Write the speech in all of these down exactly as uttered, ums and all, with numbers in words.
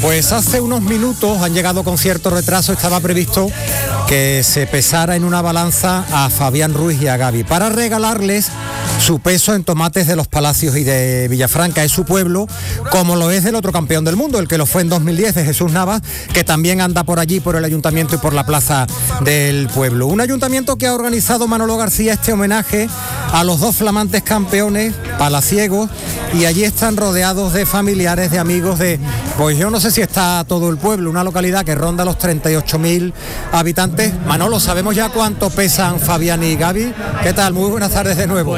Pues hace unos minutos han llegado con cierto retraso, estaba previsto que se pesara en una balanza a Fabián Ruiz y a Gaby para regalarles su peso en tomates de Los Palacios y de Villafranca. Es su pueblo, como lo es del otro campeón del mundo, el que lo fue en dos mil diez, de Jesús Navas, que también anda por allí, por el ayuntamiento y por la plaza del pueblo. Un ayuntamiento que ha organizado Manolo García este homenaje a los dos flamantes campeones palaciegos, y allí están rodeados de familiares, de amigos, de, pues yo no sé si está todo el pueblo, una localidad que ronda los treinta y ocho mil habitantes. Manolo, ¿sabemos ya cuánto pesan Fabián y Gaby? ¿Qué tal? Muy buenas tardes de nuevo. Pues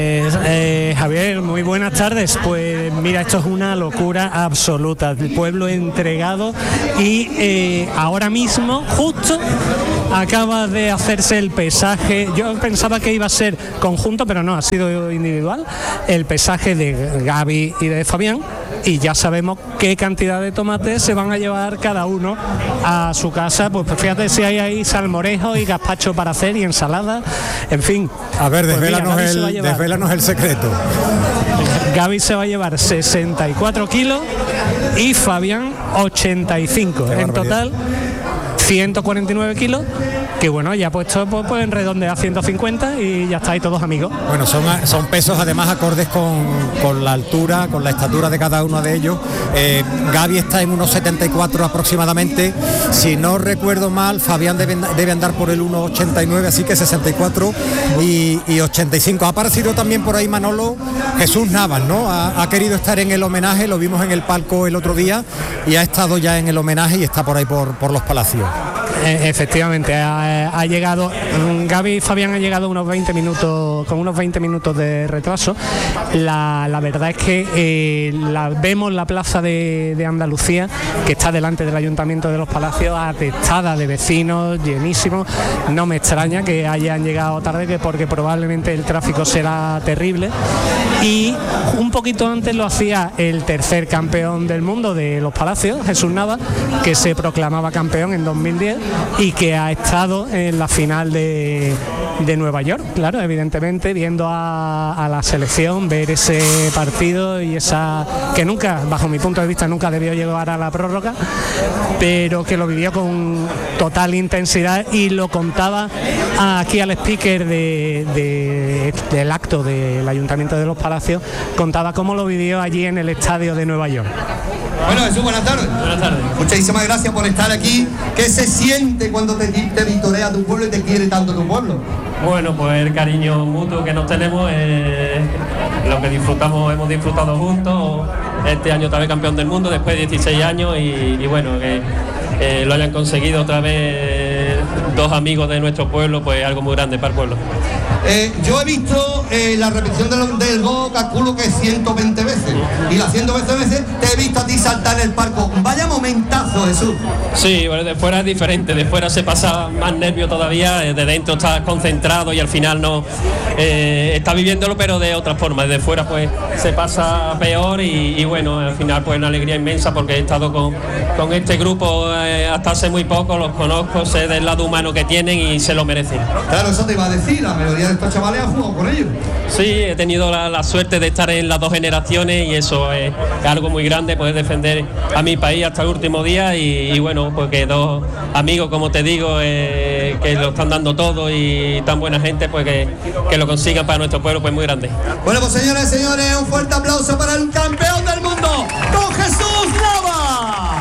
eh, Javier, muy buenas tardes. Pues mira, esto es una locura absoluta, el pueblo entregado, y eh, ahora mismo justo acaba de hacerse el pesaje. Yo pensaba que iba a ser conjunto, pero no, ha sido individual, el pesaje de Gaby y de Fabián, y ya sabemos qué cantidad de tomates se van a llevar cada uno a su casa. Pues, pues fíjate si hay ahí salmorejo y gazpacho para hacer y ensalada, en fin. A ver, pues desvélanos, mira, el, llevar, desvélanos el secreto. Gaby se va a llevar sesenta y cuatro kilos y Fabián ochenta y cinco. Qué en barbaridad. Total ciento cuarenta y nueve kilos, que bueno, ya puesto pues, pues en redondea a ciento cincuenta y ya estáis todos amigos. Bueno, son, son pesos además acordes con, con la altura, con la estatura de cada uno de ellos. Eh, Gaby está en unos setenta y cuatro aproximadamente, si no recuerdo mal, Fabián debe, debe andar por el uno ochenta y nueve, así que sesenta y cuatro y, y ochenta y cinco. Ha aparecido también por ahí, Manolo, Jesús Navas, ¿no? Ha, ha querido estar en el homenaje, lo vimos en el palco el otro día y ha estado ya en el homenaje y está por ahí por, por Los Palacios. Eh, efectivamente, ha, ha llegado, Gaby y Fabián han llegado unos veinte minutos, con unos veinte minutos de retraso. La, la verdad es que eh, la, vemos la plaza de, de Andalucía, que está delante del Ayuntamiento de Los Palacios, atestada de vecinos, llenísimos. No me extraña que hayan llegado tarde, que porque probablemente el tráfico será terrible. Y un poquito antes lo hacía el tercer campeón del mundo de Los Palacios, Jesús Navas, que se proclamaba campeón en dos mil diez y que ha estado en la final de, de Nueva York, claro, evidentemente, viendo a, a la selección, ver ese partido y esa que nunca, bajo mi punto de vista, nunca debió llegar a la prórroga, pero que lo vivió con total intensidad y lo contaba aquí al speaker de, de, del acto del Ayuntamiento de Los Palacios, contaba cómo lo vivió allí en el estadio de Nueva York. Bueno, Jesús, buenas tardes. Buenas tardes. Muchísimas gracias por estar aquí. ¿Qué se siente cuando te, te vitorea tu pueblo y te quiere tanto tu pueblo? Bueno, pues el cariño mutuo que nos tenemos, eh, lo que disfrutamos, hemos disfrutado juntos. Este año otra vez campeón del mundo, después de dieciséis años, y, y bueno, que eh, lo hayan conseguido otra vez dos amigos de nuestro pueblo, pues algo muy grande para el pueblo. Eh, yo he visto eh, la repetición del, del gol, calculo que ciento veinte veces, y las ciento veinte veces te he visto a ti saltar en el palco. Vaya momentazo, Jesús. Sí, bueno, de fuera es diferente, de fuera se pasa más nervio todavía, de dentro estás concentrado y al final no eh, estás viviéndolo, pero de otra forma, desde fuera pues se pasa peor y, y bueno, al final pues una alegría inmensa porque he estado con, con este grupo eh, hasta hace muy poco, los conozco, sé del lado humano que tienen y se lo merecen. Claro, eso te iba a decir, la mayoría de estos chavales han jugado con ellos. Sí, he tenido la, la suerte de estar en las dos generaciones y eso es algo muy grande, poder defender a mi país hasta el último día y, y bueno, pues que dos amigos, como te digo, eh, que lo están dando todo y tan buena gente, pues que, que lo consigan para nuestro pueblo, pues muy grande. Bueno, pues señores y señores, un fuerte aplauso para el campeón del mundo, don Jesús Navas.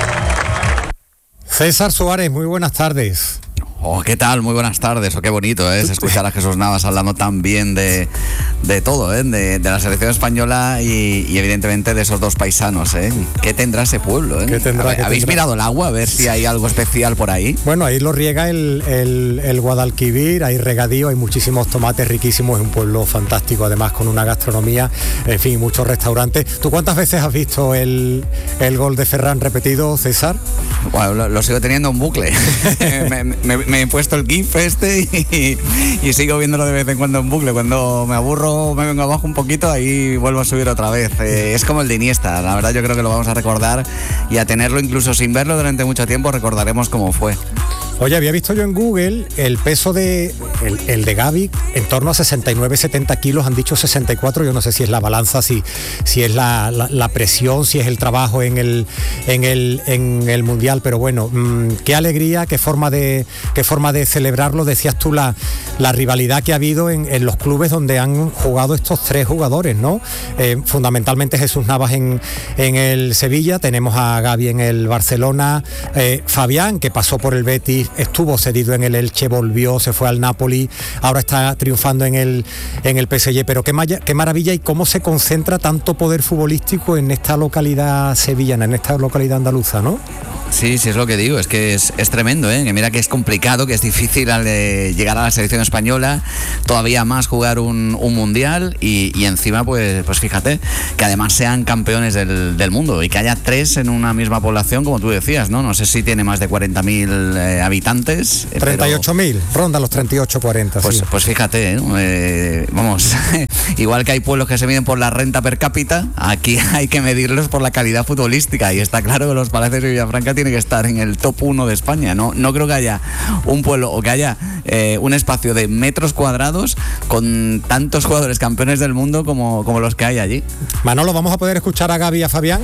César Suárez, muy buenas tardes. Oh, ¿qué tal? Muy buenas tardes. Oh, qué bonito es escuchar a Jesús Navas hablando tan bien de, de todo, ¿eh? de, de la selección española y, y evidentemente de esos dos paisanos. ¿eh? ¿Qué tendrá ese pueblo? ¿eh? ¿Qué tendrá, ¿qué ¿Habéis tendrá? mirado el agua a ver si hay algo especial por ahí? Bueno, ahí lo riega el, el, el Guadalquivir, hay regadío, hay muchísimos tomates riquísimos, es un pueblo fantástico, además con una gastronomía, en fin, muchos restaurantes. ¿Tú cuántas veces has visto el, el gol de Ferran repetido, César? Bueno, lo, lo sigo teniendo en bucle. me, me, me he puesto el GIF este y, y sigo viéndolo de vez en cuando en bucle. Cuando me aburro, me vengo abajo un poquito, ahí vuelvo a subir otra vez. Eh, es como el de Iniesta, la verdad yo creo que lo vamos a recordar y a tenerlo incluso sin verlo durante mucho tiempo recordaremos cómo fue. Oye, había visto yo en Google el peso de el, el de Gaby en torno a sesenta y nueve, setenta kilos, han dicho sesenta y cuatro, yo no sé si es la balanza, si, si es la, la, la presión, si es el trabajo en el, en el, en el Mundial, pero bueno, mmm, qué alegría, qué forma de, qué forma de celebrarlo. Decías tú la, la rivalidad que ha habido en, en los clubes donde han jugado estos tres jugadores, ¿no? Eh, fundamentalmente Jesús Navas en, en el Sevilla, tenemos a Gaby en el Barcelona, eh, Fabián, que pasó por el Betis, estuvo cedido en el Elche, volvió, se fue al Napoli, ahora está triunfando en el, en el P S G, pero qué, maya, qué maravilla y cómo se concentra tanto poder futbolístico en esta localidad sevillana, en esta localidad andaluza, ¿no? Sí, sí, es lo que digo, es que es, es tremendo, ¿eh? Que mira que es complicado, que es difícil al de llegar a la selección española, todavía más jugar un, un mundial y, y encima, pues, pues fíjate, que además sean campeones del, del mundo y que haya tres en una misma población, como tú decías, ¿no? No sé si tiene más de cuarenta mil eh, habitantes. treinta y ocho mil, ronda los treinta y ocho, cuarenta. Pues, sí. pues fíjate, ¿eh? Eh, vamos, igual que hay pueblos que se miden por la renta per cápita, aquí hay que medirlos por la calidad futbolística y está claro que los Palacios de Villafranca tiene que estar en el top uno de España. No, no creo que haya un pueblo o que haya eh, un espacio de metros cuadrados con tantos jugadores campeones del mundo como, como los que hay allí. Manolo, ¿vamos a poder escuchar a Gaby y a Fabián?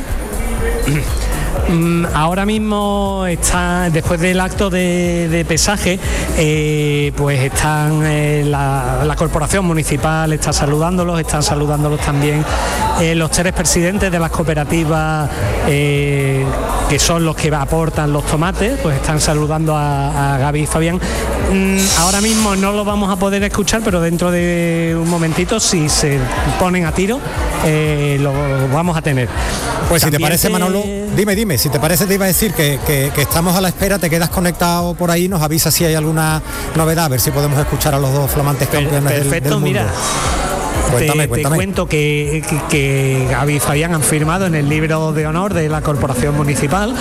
Ahora mismo está, después del acto de, de pesaje, eh, pues están eh, la, la corporación municipal está saludándolos, están saludándolos también eh, los tres presidentes de las cooperativas eh, que son los que aportan los tomates, pues están saludando a, a Gaby y Fabián. Mm, ahora mismo no lo vamos a poder escuchar, pero dentro de un momentito, si se ponen a tiro, eh, lo vamos a tener. Pues también si te parece, te... Manolo, dime, dime, si te parece te iba a decir que, que, que estamos a la espera, te quedas conectado por ahí, nos avisa si hay alguna novedad, a ver si podemos escuchar a los dos flamantes campeones del, del mundo. Mira. Cuéntame, te, cuéntame. te cuento que, que, que Gaby y Fabián han firmado en el libro de honor de la corporación municipal,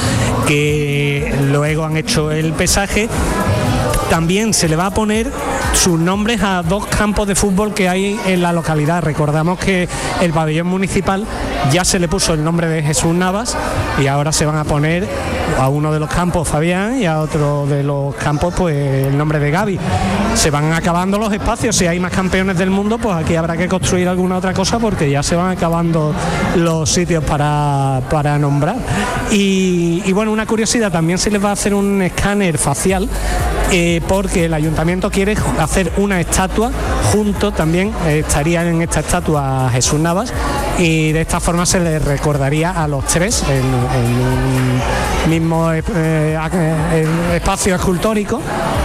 que luego han hecho el pesaje. También se le va a poner sus nombres a dos campos de fútbol que hay en la localidad. Recordamos que el pabellón municipal ya se le puso el nombre de Jesús Navas y ahora se van a poner a uno de los campos Fabián y a otro de los campos pues el nombre de Gaby. Se van acabando los espacios, si hay más campeones del mundo pues aquí habrá que construir alguna otra cosa porque ya se van acabando los sitios para, para nombrar. Y, y bueno, una curiosidad, también se les va a hacer un escáner facial eh, porque el ayuntamiento quiere hacer una estatua junto, también eh, estaría en esta estatua Jesús Navas y de esta forma se les recordaría a los tres en, en un mismo eh, eh, espacio escultórico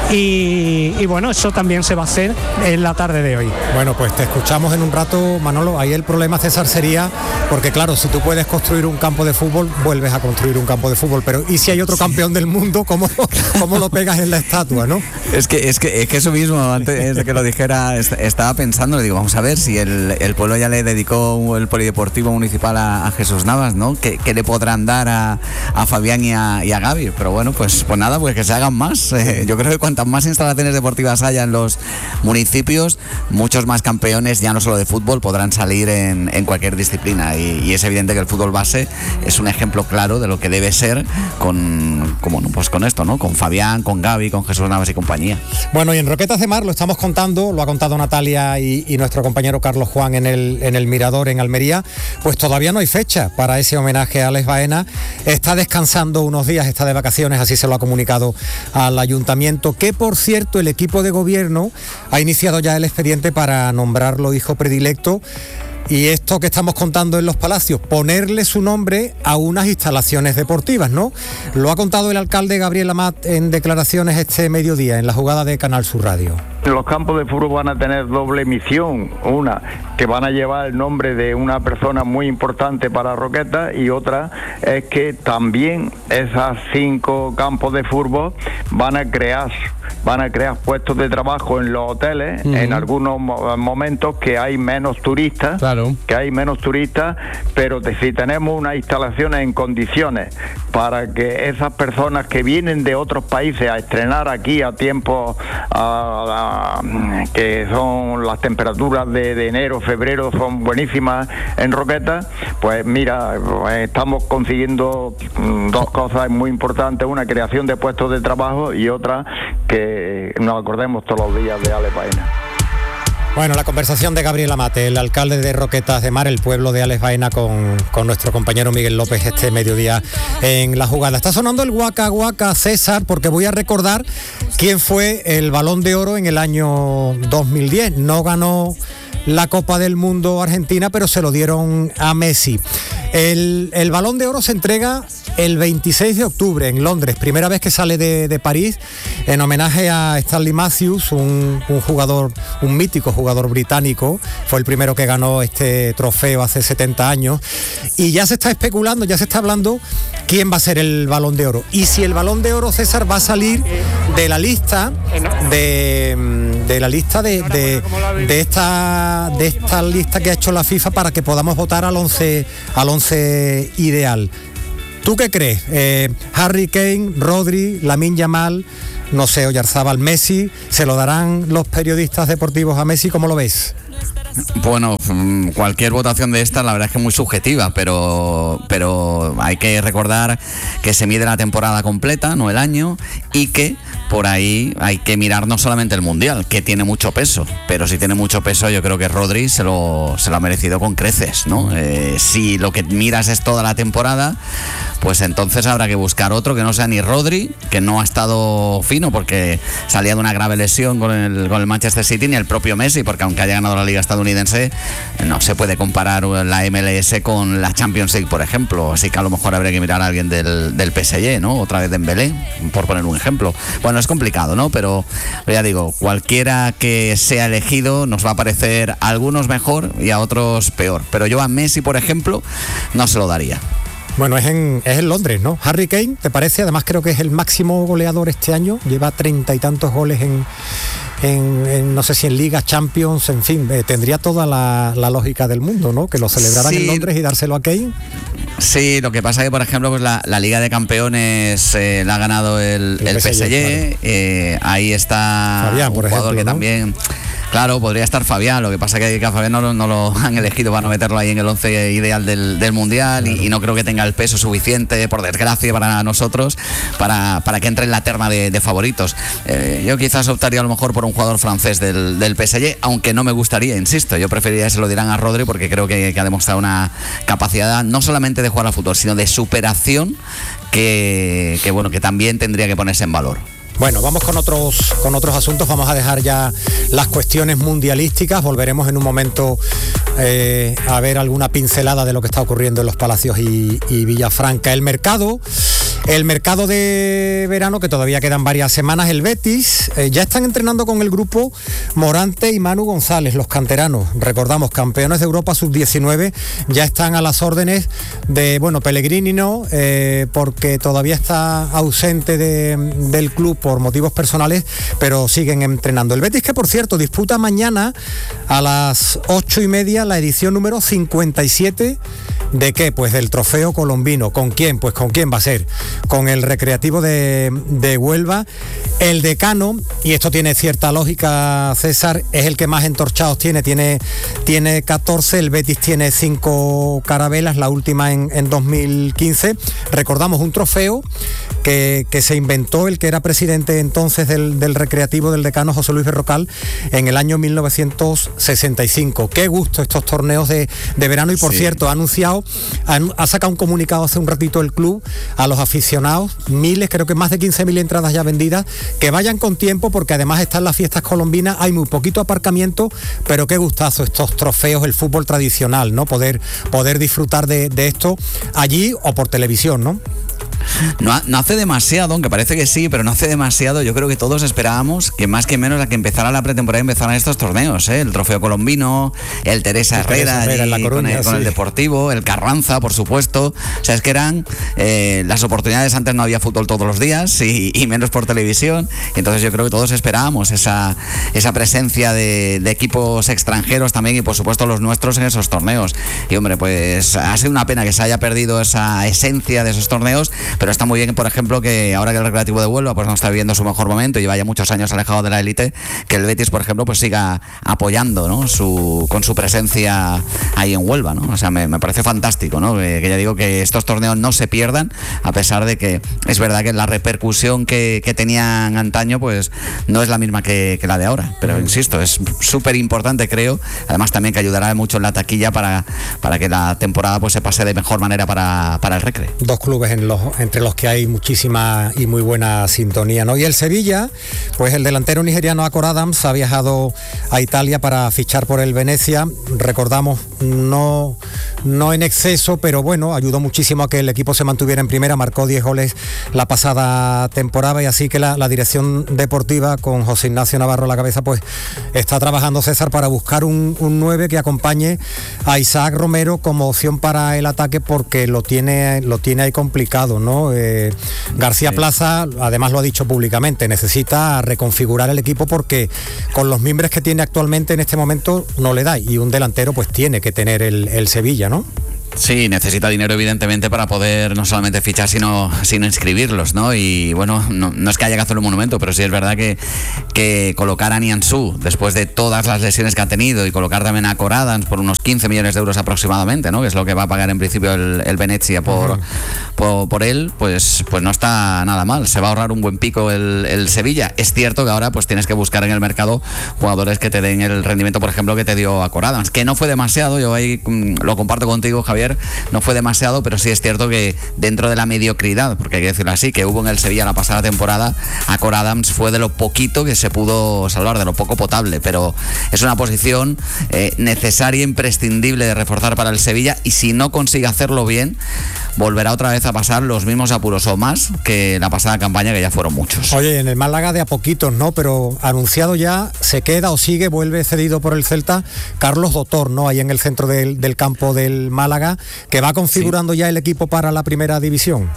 y, y bueno, eso también se va a hacer en la tarde de hoy. Bueno, pues te escuchamos en un rato, Manolo. Ahí el problema, César, sería, porque claro, si tú puedes construir un campo de fútbol, vuelves a construir un campo de fútbol, pero ¿y si hay otro campeón del mundo? ¿Cómo, cómo lo pegas en la estatua, no? Es que, es que, es que eso mismo, antes de que lo dijera, estaba pensando, le digo, vamos a ver si el, el pueblo ya le dedicó el polideportivo municipal a, a Jesús Navas, ¿no? ¿Qué, qué le podrán dar a, a Fabián y a, y a Gaby? Pero bueno, pues, pues nada, pues que se hagan más. Eh, yo creo que cuantas más instalaciones deportivas haya en los municipios, muchos más campeones, ya no solo de fútbol, podrán salir en, en cualquier disciplina. Y, y es evidente que el fútbol base es un ejemplo claro de lo que debe ser con, como, pues con esto, ¿no? Con Fabián, con Gaby, con Jesús Navas y compañía. Bueno, y en Roquetas de Mar lo estamos contando, lo ha contado Natalia y, y nuestro compañero Carlos Juan en el, en el Mirador en Almería, pues todavía no hay fecha para ese homenaje a Alex Baena. Está descansando unos días, está de vacaciones, así se lo ha comunicado al ayuntamiento, que por cierto el equipo de gobierno ha iniciado ya el expediente para nombrarlo hijo predilecto. Y esto que estamos contando en los Palacios, ponerle su nombre a unas instalaciones deportivas, ¿no? Lo ha contado el alcalde Gabriel Amat en declaraciones este mediodía en la jugada de Canal Sur Radio. Los campos de fútbol van a tener doble misión, una que van a llevar el nombre de una persona muy importante para Roquetas y otra es que también esas cinco campos de fútbol van a crear van a crear puestos de trabajo en los hoteles, uh-huh. en algunos momentos que hay menos turistas, claro. que hay menos turistas, pero te, si tenemos unas instalaciones en condiciones para que esas personas que vienen de otros países a estrenar aquí a tiempo a, una que son las temperaturas de, de enero, febrero son buenísimas en Roquetas, pues mira, estamos consiguiendo dos cosas muy importantes, una creación de puestos de trabajo y otra que nos acordemos todos los días de Alex Baena. Bueno, la conversación de Gabriel Amate, el alcalde de Roquetas de Mar, el pueblo de Alex Baena, con, con nuestro compañero Miguel López este mediodía en la jugada. Está sonando el Guaca Guaca, César, porque voy a recordar quién fue el Balón de Oro en el año dos mil diez. No ganó la Copa del Mundo Argentina, pero se lo dieron a Messi. El, el Balón de Oro se entrega el veintiséis de octubre en Londres, primera vez que sale de, de París, en homenaje a Stanley Matthews, un, un jugador, un mítico jugador británico, fue el primero que ganó este trofeo hace setenta años, y ya se está especulando, ya se está hablando quién va a ser el Balón de Oro, y si el Balón de Oro, César, va a salir de la lista de, de la lista de, de, de esta de esta lista que ha hecho la FIFA para que podamos votar al once al once ideal. ¿Tú qué crees? Eh, Harry Kane, Rodri, Lamine Yamal, no sé, Oyarzábal, Messi, ¿se lo darán los periodistas deportivos a Messi? ¿Cómo lo ves? Bueno, cualquier votación de estas la verdad es que es muy subjetiva, pero, pero hay que recordar que se mide la temporada completa, no el año, y que por ahí hay que mirar no solamente el Mundial, que tiene mucho peso, pero si tiene mucho peso yo creo que Rodri se lo, se lo ha merecido con creces, ¿no? Eh, si lo que miras es toda la temporada, pues entonces habrá que buscar otro que no sea ni Rodri, que no ha estado fino porque salía de una grave lesión con el, con el Manchester City, ni el propio Messi, porque aunque haya ganado la Liga Estadounidense, no se puede comparar la M L S con la Champions League, por ejemplo, así que a lo mejor habría que mirar a alguien del, del P S G, ¿no? Otra vez Dembélé, por poner un ejemplo. Bueno, es complicado, ¿no? Pero ya digo, cualquiera que sea elegido nos va a parecer a algunos mejor y a otros peor, pero yo a Messi, por ejemplo, no se lo daría. Bueno, es en, es en Londres, ¿no? Harry Kane, ¿te parece? Además creo que es el máximo goleador este año, lleva treinta y tantos goles en, en, en no sé si en Liga, Champions, en fin, eh, tendría toda la, la lógica del mundo, ¿no? Que lo celebraran sí. en Londres y dárselo a Kane. Sí, lo que pasa es que, por ejemplo, pues la, la Liga de Campeones eh, la ha ganado el, el, el P S G, claro. eh, ahí está Fabián, un por jugador ejemplo, que ¿no? también... Claro, podría estar Fabián, lo que pasa es que a Fabián no, no lo han elegido para no meterlo ahí en el once ideal del, del Mundial, claro. y, y no creo que tenga el peso suficiente, por desgracia, para nosotros, para, para que entre en la terna de, de favoritos. Eh, yo quizás optaría a lo mejor por un jugador francés del, del P S G, aunque no me gustaría, insisto, yo preferiría que se lo dieran a Rodri porque creo que, que ha demostrado una capacidad no solamente de jugar al fútbol, sino de superación que, que, bueno, que también tendría que ponerse en valor. Bueno, vamos con otros con otros asuntos, vamos a dejar ya las cuestiones mundialísticas, volveremos en un momento eh, a ver alguna pincelada de lo que está ocurriendo en los Palacios y, y Villafranca. El mercado, el mercado de verano, que todavía quedan varias semanas, el Betis, eh, ya están entrenando con el grupo Morante y Manu González, los canteranos, recordamos, campeones de Europa sub diecinueve, ya están a las órdenes de, bueno, Pellegrini no, eh, porque todavía está ausente de, del club por motivos personales, pero siguen entrenando. El Betis, que por cierto disputa mañana a las ocho y media la edición número cincuenta y siete ¿de qué? Pues del trofeo colombino. ¿Con quién? Pues con quién va a ser. Con el Recreativo de, de Huelva. El decano, y esto tiene cierta lógica, César, es el que más entorchados tiene, tiene, tiene catorce, el Betis tiene cinco carabelas, la última en, en dos mil quince. Recordamos un trofeo que, que se inventó el que era presidente entonces del, del Recreativo del decano, José Luis Berrocal, en el año mil novecientos sesenta y cinco. Qué gusto estos torneos de, de verano, y por sí. cierto, ha anunciado, ha, ha sacado un comunicado hace un ratito el club a los aficionados, miles, creo que más de quince mil entradas ya vendidas, que vayan con tiempo porque además están las fiestas colombinas, hay muy poquito aparcamiento, pero qué gustazo estos trofeos, el fútbol tradicional, ¿no? Poder, poder disfrutar de, de esto allí o por televisión, ¿no? No, no hace demasiado, aunque parece que sí, pero no hace demasiado. Yo creo que todos esperábamos que más que menos a que empezara la pretemporada empezaran estos torneos, ¿eh? El Trofeo Colombino, el Teresa Herrera, el Teresa Herrera en La Coruña, con, el, con sí. el Deportivo, el Carranza, por supuesto. O sea, es que eran eh, las oportunidades. Antes no había fútbol todos los días y, y menos por televisión. Entonces yo creo que todos esperábamos esa, esa presencia de, de equipos extranjeros también, y por supuesto los nuestros en esos torneos. Y hombre, pues ha sido una pena que se haya perdido esa esencia de esos torneos, pero está muy bien, por ejemplo, que ahora que el Recreativo de Huelva pues no está viviendo su mejor momento y lleva ya muchos años alejado de la élite, que el Betis, por ejemplo, pues siga apoyando, ¿no? su, con su presencia ahí en Huelva, ¿no? O sea, me, me parece fantástico, ¿no? Que, que ya digo que estos torneos no se pierdan, a pesar de que es verdad que la repercusión que, que tenían antaño pues no es la misma que, que la de ahora, pero insisto, es súper importante, creo, además también que ayudará mucho en la taquilla para, para que la temporada pues se pase de mejor manera para, para el Recre. Dos clubes en los, entre los que hay muchísima y muy buena sintonía, ¿no? Y el Sevilla, pues el delantero nigeriano Akor Adams ha viajado a Italia para fichar por el Venecia. Recordamos, no, no en exceso, pero bueno, ayudó muchísimo a que el equipo se mantuviera en primera, marcó diez goles la pasada temporada, y así que la, la dirección deportiva con José Ignacio Navarro a la cabeza pues está trabajando, César, para buscar un, un nueve que acompañe a Isaac Romero como opción para el ataque, porque lo tiene, lo tiene ahí complicado, ¿no? Eh, García Plaza además lo ha dicho públicamente, necesita reconfigurar el equipo porque con los mimbres que tiene actualmente en este momento no le da, y un delantero pues tiene que tener el, el Sevilla, ¿no? Sí, necesita dinero evidentemente para poder no solamente fichar sino, sino inscribirlos, ¿no? Y bueno, no, no es que haya que hacer un monumento, pero sí es verdad que, que colocar a Nianzú después de todas las lesiones que ha tenido y colocar también a Akor Adams por unos quince millones de euros aproximadamente, ¿no? Que es lo que va a pagar en principio el, el Venezia por, uh-huh. por, por él, pues, pues no está nada mal. Se va a ahorrar un buen pico el, el Sevilla. Es cierto que ahora pues tienes que buscar en el mercado jugadores que te den el rendimiento, por ejemplo, que te dio Akor Adams, que no fue demasiado, yo ahí lo comparto contigo, Javier. No fue demasiado, pero sí es cierto que dentro de la mediocridad, porque hay que decirlo así, que hubo en el Sevilla la pasada temporada, Akor Adams fue de lo poquito que se pudo salvar, de lo poco potable, pero es una posición eh, necesaria, imprescindible de reforzar para el Sevilla, y si no consigue hacerlo bien, volverá otra vez a pasar los mismos apuros o más que la pasada campaña, que ya fueron muchos. Oye, en el Málaga de a poquitos, ¿no? Pero anunciado ya, se queda o sigue, vuelve cedido por el Celta, Carlos Dotor, ¿no? Ahí en el centro del, del campo del Málaga, que va configurando sí. ya el equipo para la primera división.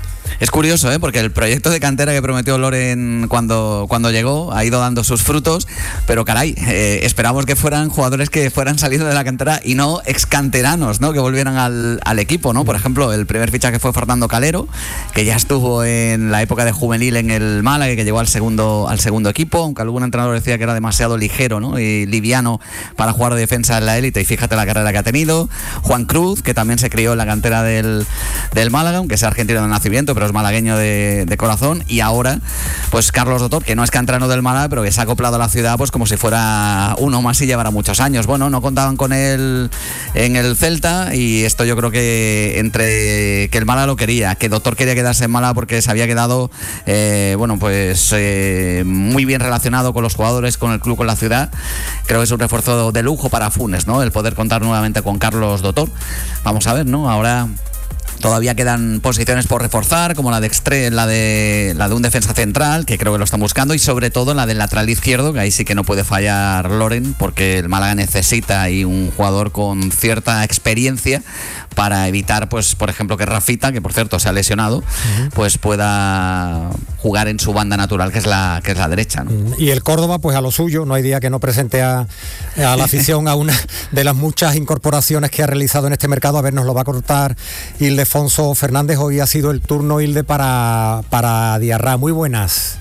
Es curioso, ¿eh? Porque el proyecto de cantera que prometió Loren cuando, cuando llegó ha ido dando sus frutos, pero caray, eh, esperamos que fueran jugadores que fueran saliendo de la cantera y no excanteranos, ¿no? Que volvieran al, al equipo, ¿no? Por ejemplo, el primer fichaje fue Fernando Calero, que ya estuvo en la época de juvenil en el Málaga, que llegó al segundo, al segundo equipo, aunque algún entrenador decía que era demasiado ligero, ¿no? Y liviano para jugar de defensa en la élite, y fíjate la carrera que ha tenido. Juan Cruz, que también se crió en la cantera del, del Málaga, aunque sea argentino de nacimiento, pero es malagueño de, de corazón. Y ahora pues Carlos Dotor, que no es canterano del Málaga, pero que se ha acoplado a la ciudad pues como si fuera uno más y llevará muchos años. Bueno, no contaban con él en el Celta, y esto yo creo que entre que el Málaga lo quería, que Dotor quería quedarse en Málaga porque se había quedado eh, bueno pues eh, muy bien relacionado con los jugadores, con el club, con la ciudad, creo que es un refuerzo de lujo para Funes, ¿no? El poder contar nuevamente con Carlos Dotor. Vamos a ver, ¿no? Ahora todavía quedan posiciones por reforzar, como la de extre, la de la de un defensa central, que creo que lo están buscando, y sobre todo la del lateral izquierdo, que ahí sí que no puede fallar Loren, porque el Málaga necesita ahí un jugador con cierta experiencia para evitar, pues, por ejemplo, que Rafita, que por cierto se ha lesionado, uh-huh. pues pueda jugar en su banda natural, que es la que es la derecha, ¿no? Y el Córdoba, pues a lo suyo, no hay día que no presente a, a la afición a una de las muchas incorporaciones que ha realizado en este mercado. A ver, nos lo va a cortar Ildefonso Fernández. Hoy ha sido el turno, Hilde, para, para Diarra. Muy buenas.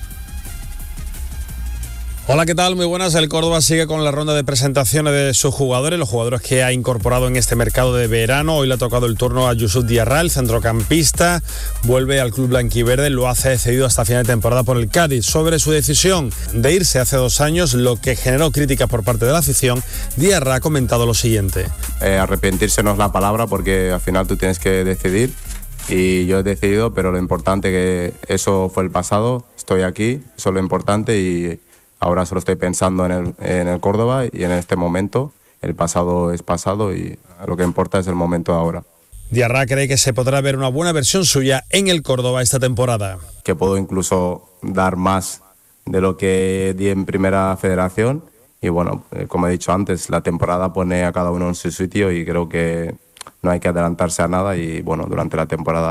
Hola, ¿qué tal? Muy buenas. El Córdoba sigue con la ronda de presentaciones de sus jugadores, los jugadores que ha incorporado en este mercado de verano. Hoy le ha tocado el turno a Yusuf Diarra, el centrocampista. Vuelve al club blanquiverde, lo hace cedido hasta final de temporada por el Cádiz. Sobre su decisión de irse hace dos años, lo que generó críticas por parte de la afición, Diarra ha comentado lo siguiente. Eh, arrepentirse no es la palabra, porque al final tú tienes que decidir. Y yo he decidido, pero lo importante que eso fue el pasado. Estoy aquí, eso es lo importante, y ahora solo estoy pensando en el, en el Córdoba y en este momento. El pasado es pasado y lo que importa es el momento ahora. Diarra cree que se podrá ver una buena versión suya en el Córdoba esta temporada. Que puedo incluso dar más de lo que di en Primera Federación. Y bueno, como he dicho antes, la temporada pone a cada uno en su sitio y creo que no hay que adelantarse a nada. Y bueno, durante la temporada